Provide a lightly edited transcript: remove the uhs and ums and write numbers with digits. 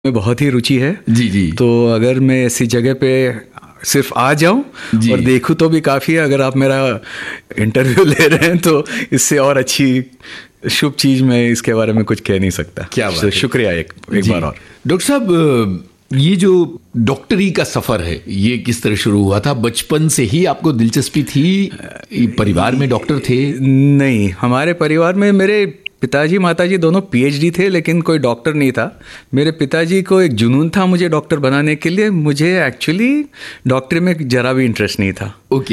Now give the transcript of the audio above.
में बहुत ही रुचि है। जी जी। तो अगर मैं ऐसी जगह पे सिर्फ आ जाऊं और देखूं तो भी काफ़ी है। अगर आप मेरा इंटरव्यू ले रहे हैं तो इससे और अच्छी शुभ चीज़ मैं इसके बारे में कुछ कह नहीं सकता। क्या बात है। शुक्रिया एक बार और। डॉक्टर साहब, ये जो डॉक्टरी का सफ़र है ये किस तरह शुरू हुआ था? बचपन से ही आपको दिलचस्पी थी? परिवार में डॉक्टर थे? नहीं, हमारे परिवार में मेरे पिताजी माताजी दोनों पीएचडी थे, लेकिन कोई डॉक्टर नहीं था। मेरे पिताजी को एक जुनून था मुझे डॉक्टर बनाने के लिए। मुझे एक्चुअली डॉक्टरी में जरा भी इंटरेस्ट नहीं था। ओके।